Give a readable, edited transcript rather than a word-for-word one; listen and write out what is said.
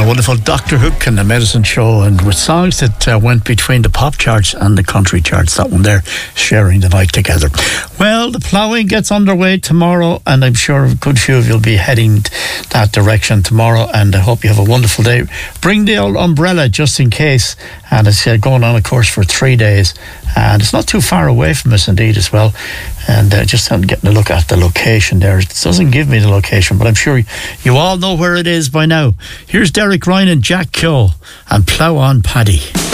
wonderful Dr. Hook and the Medicine Show, and with songs that went between the pop charts and the country charts. That one there, sharing the night together. Well, the ploughing gets underway tomorrow, and I'm sure a good few of you will be heading that direction tomorrow, and I hope you have a wonderful day. Bring the old umbrella just in case, and it's going on, of course, for 3 days, and it's not too far away from us indeed as well. And just getting a look at the location there. It doesn't give me the location, but I'm sure you all know where it is by now. Here's Derek Ryan and Jack Keogh and Plough On Paddy.